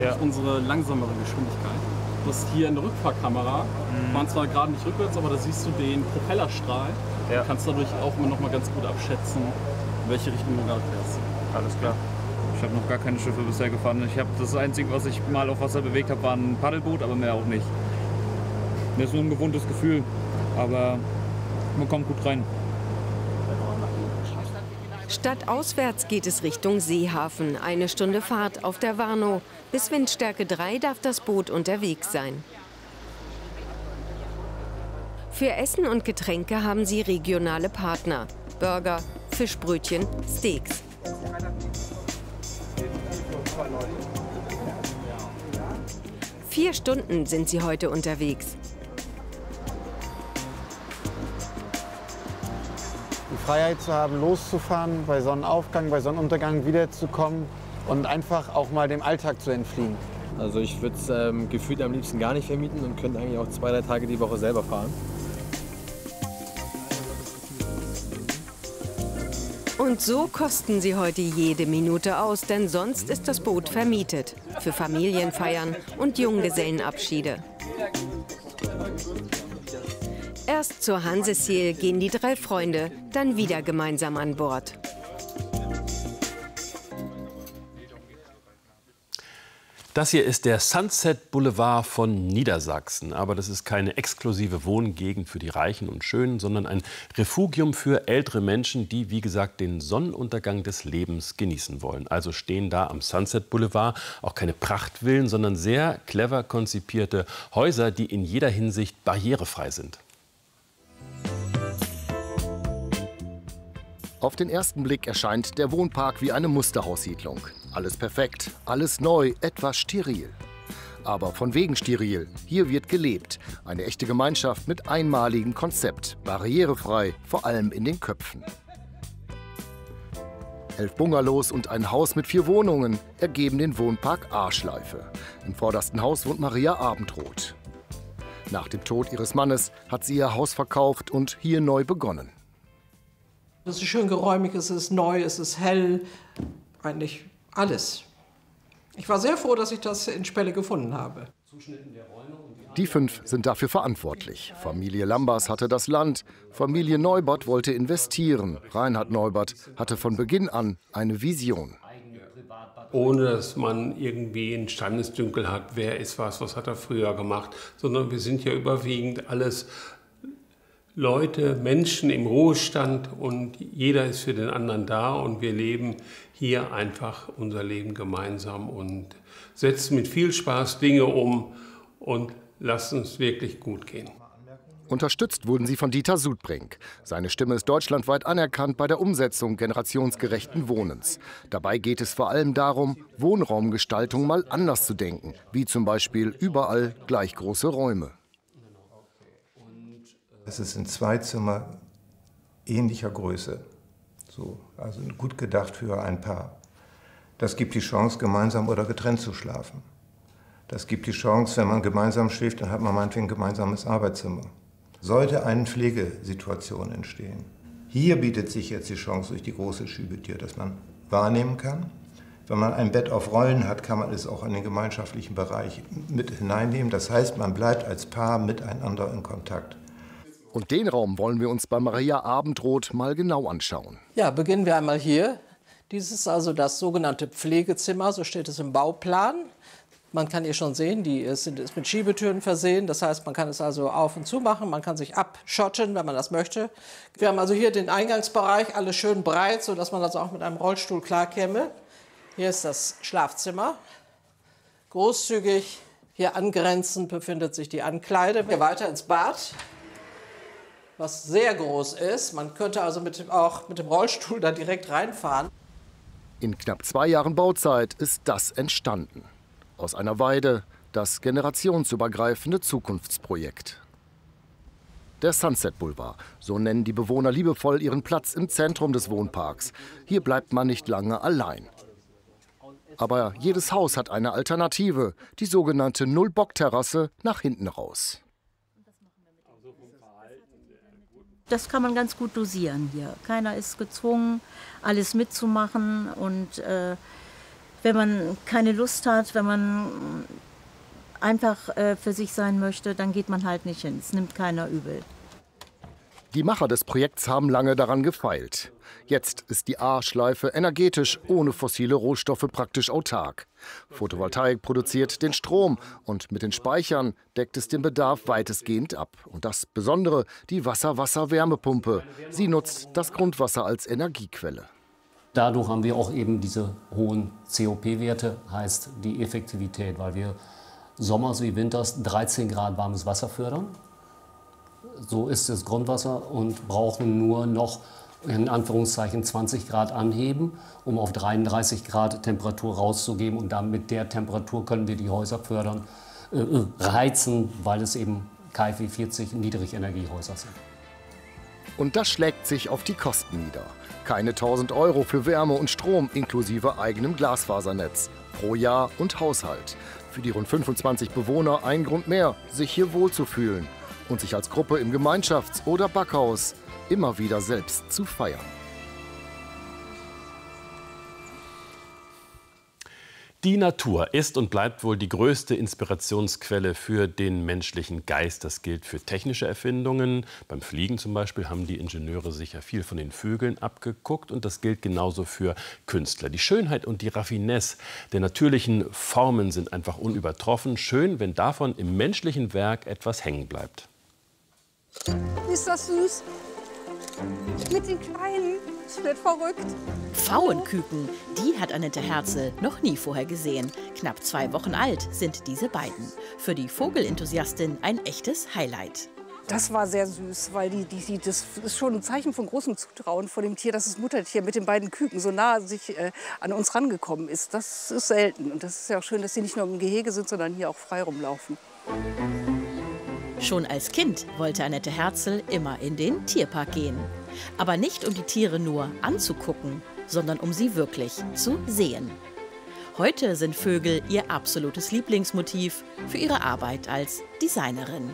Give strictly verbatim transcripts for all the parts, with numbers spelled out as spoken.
Das ist unsere langsamere Geschwindigkeit. Du hast hier in der Rückfahrkamera, mhm. fahren zwar gerade nicht rückwärts, aber da siehst du den Propellerstrahl. Ja. Du kannst dadurch auch immer noch mal ganz gut abschätzen, in welche Richtung du gerade fährst. Alles klar. Ich habe noch gar keine Schiffe bisher gefahren. Ich habe das Einzige, was ich mal auf Wasser bewegt habe, war ein Paddelboot, aber mehr auch nicht. Das ist nur ein gewohntes Gefühl, aber man kommt gut rein. Stadtauswärts geht es Richtung Seehafen. Eine Stunde Fahrt auf der Warnow. Bis Windstärke drei darf das Boot unterwegs sein. Für Essen und Getränke haben sie regionale Partner. Burger, Fischbrötchen, Steaks. Vier Stunden sind sie heute unterwegs. Die Freiheit zu haben, loszufahren, bei Sonnenaufgang, bei Sonnenuntergang wiederzukommen und einfach auch mal dem Alltag zu entfliehen. Also ich würde es ähm, gefühlt am liebsten gar nicht vermieten und könnte eigentlich auch zwei, drei Tage die Woche selber fahren. Und so kosten sie heute jede Minute aus, denn sonst ist das Boot vermietet. Für Familienfeiern und Junggesellenabschiede. Erst zur Hanseseel gehen die drei Freunde, dann wieder gemeinsam an Bord. Das hier ist der Sunset Boulevard von Niedersachsen. Aber das ist keine exklusive Wohngegend für die Reichen und Schönen, sondern ein Refugium für ältere Menschen, die, wie gesagt, den Sonnenuntergang des Lebens genießen wollen. Also stehen da am Sunset Boulevard auch keine Prachtvillen, sondern sehr clever konzipierte Häuser, die in jeder Hinsicht barrierefrei sind. Auf den ersten Blick erscheint der Wohnpark wie eine Musterhaussiedlung. Alles perfekt, alles neu, etwas steril. Aber von wegen steril. Hier wird gelebt. Eine echte Gemeinschaft mit einmaligem Konzept. Barrierefrei, vor allem in den Köpfen. Elf Bungalows und ein Haus mit vier Wohnungen ergeben den Wohnpark A-Schleife. Im vordersten Haus wohnt Maria Abendroth. Nach dem Tod ihres Mannes hat sie ihr Haus verkauft und hier neu begonnen. Es ist schön geräumig, es ist neu, es ist hell, eigentlich alles. Ich war sehr froh, dass ich das in Spelle gefunden habe. Die fünf sind dafür verantwortlich. Familie Lambers hatte das Land, Familie Neubert wollte investieren. Reinhard Neubert hatte von Beginn an eine Vision. Ohne dass man irgendwie einen Standesdünkel hat, wer ist was, was hat er früher gemacht, sondern wir sind ja überwiegend alles Leute, Menschen im Ruhestand und jeder ist für den anderen da und wir leben hier einfach unser Leben gemeinsam und setzen mit viel Spaß Dinge um und lassen uns wirklich gut gehen. Unterstützt wurden sie von Dieter Sudbrink. Seine Stimme ist deutschlandweit anerkannt bei der Umsetzung generationsgerechten Wohnens. Dabei geht es vor allem darum, Wohnraumgestaltung mal anders zu denken, wie zum Beispiel überall gleich große Räume. Es ist in zwei Zimmer ähnlicher Größe, so, also gut gedacht für ein Paar. Das gibt die Chance, gemeinsam oder getrennt zu schlafen. Das gibt die Chance, wenn man gemeinsam schläft, dann hat man meinetwegen ein gemeinsames Arbeitszimmer. Sollte eine Pflegesituation entstehen. Hier bietet sich jetzt die Chance durch die große Schiebetür, dass man wahrnehmen kann. Wenn man ein Bett auf Rollen hat, kann man es auch in den gemeinschaftlichen Bereich mit hineinnehmen. Das heißt, man bleibt als Paar miteinander in Kontakt. Und den Raum wollen wir uns bei Maria Abendroth mal genau anschauen. Ja, beginnen wir einmal hier. Dies ist also das sogenannte Pflegezimmer, so steht es im Bauplan. Man kann hier schon sehen, die ist mit Schiebetüren versehen. Das heißt, man kann es also auf und zu machen, man kann sich abschotten, wenn man das möchte. Wir haben also hier den Eingangsbereich, alles schön breit, sodass man also auch mit einem Rollstuhl klarkäme. Hier ist das Schlafzimmer, großzügig. Hier angrenzend befindet sich die Ankleide. Hier weiter ins Bad, was sehr groß ist. Man könnte also mit dem, auch mit dem Rollstuhl da direkt reinfahren. In knapp zwei Jahren Bauzeit ist das entstanden. Aus einer Weide das generationsübergreifende Zukunftsprojekt. Der Sunset Boulevard, so nennen die Bewohner liebevoll ihren Platz im Zentrum des Wohnparks. Hier bleibt man nicht lange allein. Aber jedes Haus hat eine Alternative, die sogenannte Null-Bock-Terrasse nach hinten raus. Das kann man ganz gut dosieren hier. Keiner ist gezwungen, alles mitzumachen und äh, wenn man keine Lust hat, wenn man einfach äh, für sich sein möchte, dann geht man halt nicht hin. Es nimmt keiner übel. Die Macher des Projekts haben lange daran gefeilt. Jetzt ist die A-Schleife energetisch, ohne fossile Rohstoffe praktisch autark. Photovoltaik produziert den Strom und mit den Speichern deckt es den Bedarf weitestgehend ab. Und das Besondere, die Wasser-Wasser-Wärmepumpe. Sie nutzt das Grundwasser als Energiequelle. Dadurch haben wir auch eben diese hohen C O P-Werte, heißt die Effektivität, weil wir sommers wie winters dreizehn Grad warmes Wasser fördern. So ist das Grundwasser und brauchen nur noch in Anführungszeichen zwanzig Grad anheben, um auf dreiunddreißig Grad Temperatur rauszugeben. Und dann mit der Temperatur können wir die Häuser fördern, äh, reizen, weil es eben K f E vierzig Niedrigenergiehäuser sind. Und das schlägt sich auf die Kosten nieder. Keine tausend Euro für Wärme und Strom inklusive eigenem Glasfasernetz pro Jahr und Haushalt. Für die rund fünfundzwanzig Bewohner ein Grund mehr, sich hier wohlzufühlen und sich als Gruppe im Gemeinschafts- oder Backhaus immer wieder selbst zu feiern. Die Natur ist und bleibt wohl die größte Inspirationsquelle für den menschlichen Geist. Das gilt für technische Erfindungen. Beim Fliegen zum Beispiel haben die Ingenieure sich ja viel von den Vögeln abgeguckt. Und das gilt genauso für Künstler. Die Schönheit und die Raffinesse der natürlichen Formen sind einfach unübertroffen. Schön, wenn davon im menschlichen Werk etwas hängen bleibt. Ist das süß? Mit den Kleinen. Ich werd verrückt. Pfauenküken, die hat Annette Herzl noch nie vorher gesehen. Knapp zwei Wochen alt sind diese beiden. Für die Vogelenthusiastin ein echtes Highlight. Das war sehr süß, weil die, die, das ist schon ein Zeichen von großem Zutrauen vor dem Tier, dass das Muttertier mit den beiden Küken so nah sich äh, an uns rangekommen ist. Das ist selten. Und das ist ja auch schön, dass sie nicht nur im Gehege sind, sondern hier auch frei rumlaufen. Schon als Kind wollte Annette Herzl immer in den Tierpark gehen. Aber nicht, um die Tiere nur anzugucken, sondern um sie wirklich zu sehen. Heute sind Vögel ihr absolutes Lieblingsmotiv für ihre Arbeit als Designerin.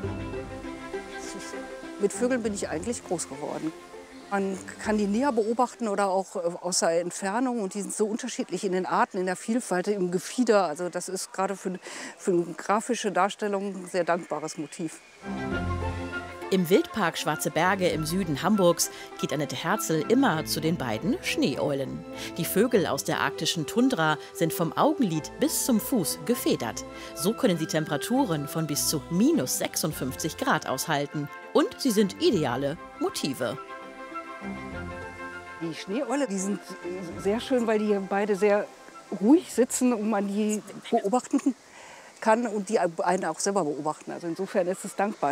Mit Vögeln bin ich eigentlich groß geworden. Man kann die näher beobachten oder auch aus der Entfernung. Und die sind so unterschiedlich in den Arten, in der Vielfalt, im Gefieder. Also das ist gerade für, für eine grafische Darstellung ein sehr dankbares Motiv. Im Wildpark Schwarze Berge im Süden Hamburgs geht Annette Herzl immer zu den beiden Schneeeulen. Die Vögel aus der arktischen Tundra sind vom Augenlid bis zum Fuß gefedert. So können sie Temperaturen von bis zu minus sechsundfünfzig Grad aushalten. Und sie sind ideale Motive. Die Schneeeule, die sind sehr schön, weil die beide sehr ruhig sitzen und man die beobachten kann und die einen auch selber beobachten. Also insofern ist es dankbar.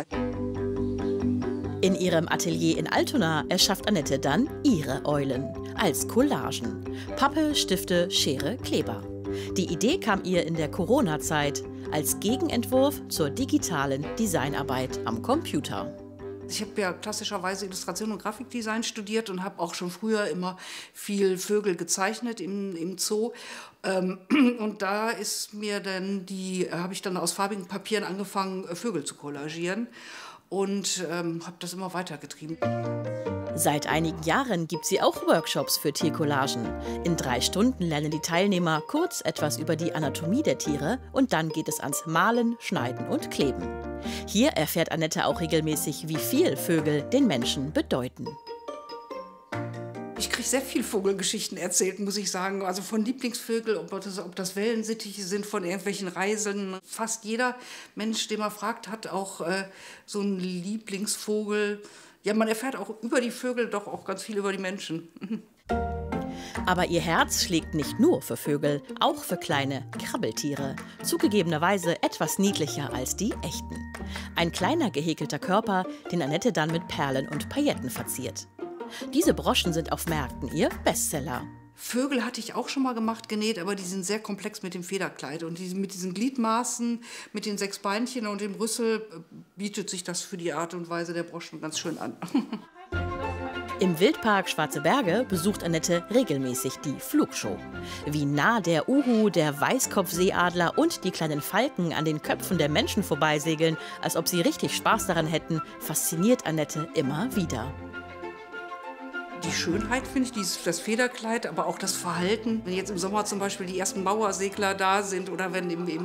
In ihrem Atelier in Altona erschafft Annette dann ihre Eulen als Collagen. Pappe, Stifte, Schere, Kleber. Die Idee kam ihr in der Corona-Zeit als Gegenentwurf zur digitalen Designarbeit am Computer. Ich habe ja klassischerweise Illustration und Grafikdesign studiert und habe auch schon früher immer viel Vögel gezeichnet im, im Zoo. Ähm, und da ist mir dann die, habe ich dann aus farbigen Papieren angefangen, Vögel zu collagieren. Und ähm, habe das immer weitergetrieben. Seit einigen Jahren gibt sie auch Workshops für Tiercollagen. In drei Stunden lernen die Teilnehmer kurz etwas über die Anatomie der Tiere und dann geht es ans Malen, Schneiden und Kleben. Hier erfährt Annette auch regelmäßig, wie viel Vögel den Menschen bedeuten. Ich kriege sehr viel Vogelgeschichten erzählt, muss ich sagen. Also von Lieblingsvögeln, ob das, ob das Wellensittiche sind, von irgendwelchen Reiseln. Fast jeder Mensch, den man fragt, hat auch äh, so einen Lieblingsvogel. Ja, man erfährt auch über die Vögel doch auch ganz viel über die Menschen. Aber ihr Herz schlägt nicht nur für Vögel, auch für kleine Krabbeltiere. Zugegebenerweise etwas niedlicher als die echten. Ein kleiner gehäkelter Körper, den Annette dann mit Perlen und Pailletten verziert. Diese Broschen sind auf Märkten ihr Bestseller. Vögel hatte ich auch schon mal gemacht, genäht, aber die sind sehr komplex mit dem Federkleid. Und die, mit diesen Gliedmaßen, mit den sechs Beinchen und dem Rüssel bietet sich das für die Art und Weise der Broschen ganz schön an. Im Wildpark Schwarze Berge besucht Annette regelmäßig die Flugshow. Wie nah der Uhu, der Weißkopfseeadler und die kleinen Falken an den Köpfen der Menschen vorbeisegeln, als ob sie richtig Spaß daran hätten, fasziniert Annette immer wieder. Die Schönheit, finde ich, dieses, das Federkleid, aber auch das Verhalten. Wenn jetzt im Sommer zum Beispiel die ersten Mauersegler da sind oder wenn im, im